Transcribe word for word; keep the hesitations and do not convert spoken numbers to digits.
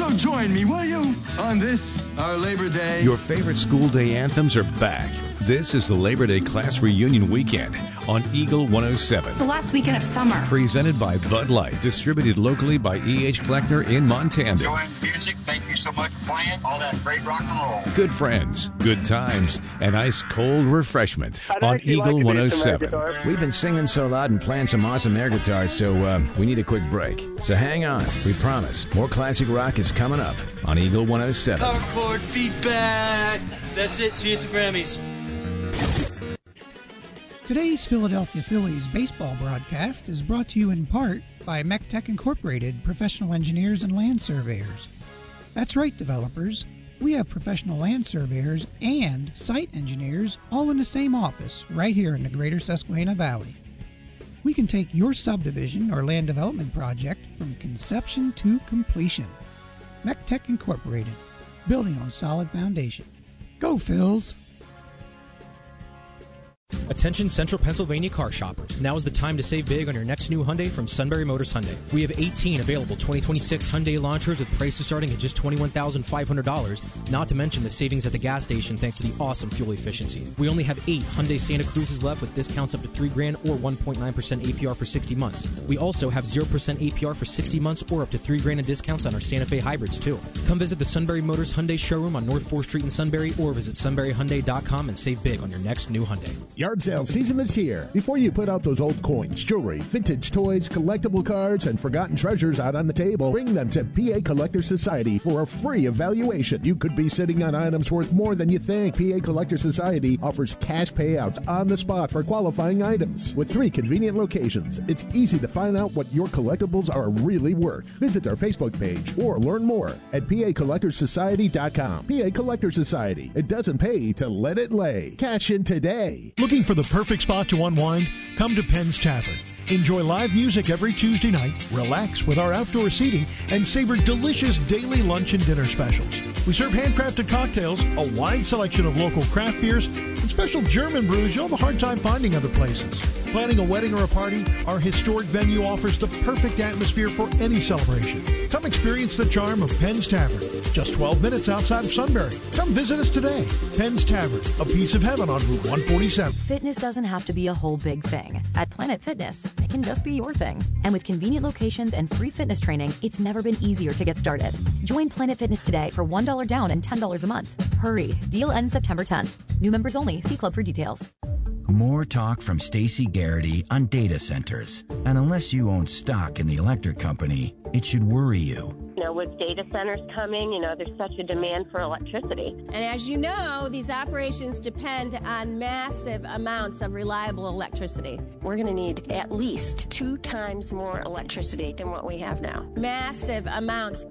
So join me, will you, on this, our Labor Day? Your favorite school day anthems are back. This is the Labor Day Class Reunion Weekend on Eagle one oh seven. It's the last weekend of summer. Presented by Bud Light, distributed locally by E H Kleckner in Montana. Enjoying music, thank you so much for playing all that great rock and roll. Good friends, good times, and ice cold refreshment on Eagle like one oh seven. We've been singing so loud and playing some awesome air guitars, so uh, we need a quick break. So hang on, we promise. More classic rock is coming up on Eagle one oh seven. Power chord feedback. That's it. See you at the Grammys. Today's Philadelphia Phillies baseball broadcast is brought to you in part by MechTech Incorporated, professional engineers and land surveyors. That's right, developers. We have professional land surveyors and site engineers all in the same office right here in the greater Susquehanna Valley. We can take your subdivision or land development project from conception to completion. MechTech Incorporated, building on solid foundation. Go, Phils! Attention Central Pennsylvania car shoppers. Now is the time to save big on your next new Hyundai from Sunbury Motors Hyundai. We have eighteen available twenty twenty-six Hyundai launchers with prices starting at just twenty-one thousand five hundred dollars, not to mention the savings at the gas station thanks to the awesome fuel efficiency. We only have eight Hyundai Santa Cruzes left with discounts up to three grand or one point nine percent A P R for sixty months. We also have zero percent A P R for sixty months or up to three grand in discounts on our Santa Fe hybrids too. Come visit the Sunbury Motors Hyundai showroom on North fourth Street in Sunbury or visit sunbury hyundai dot com and save big on your next new Hyundai. Yard sale season is here. Before you put out those old coins, jewelry, vintage toys, collectible cards, and forgotten treasures out on the table, bring them to P A Collector Society for a free evaluation. You could be sitting on items worth more than you think. P A Collector Society offers cash payouts on the spot for qualifying items. With three convenient locations, it's easy to find out what your collectibles are really worth. Visit our Facebook page or learn more at P A Collector Society dot com. P A Collector Society. It doesn't pay to let it lay. Cash in today. Looking for the perfect spot to unwind? Come to Penn's Tavern. Enjoy live music every Tuesday night, relax with our outdoor seating, and savor delicious daily lunch and dinner specials. We serve handcrafted cocktails, a wide selection of local craft beers, and special German brews you'll have a hard time finding other places. Planning a wedding or a party, our historic venue offers the perfect atmosphere for any celebration. Come experience the charm of Penn's Tavern, just twelve minutes outside of Sunbury. Come visit us today. Penn's Tavern, a piece of heaven on Route one forty-seven. Fitness doesn't have to be a whole big thing. At Planet Fitness, it can just be your thing. And with convenient locations and free fitness training, it's never been easier to get started. Join Planet Fitness today for one dollar down and ten dollars a month. Hurry. Deal ends September tenth. New members only. See club for details. More talk from Stacey Garrity on data centers. And unless you own stock in the electric company, it should worry you. You know, with data centers coming, you know, there's such a demand for electricity. And as you know, these operations depend on massive amounts of reliable electricity. We're going to need at least two times more electricity than what we have now. Massive amounts.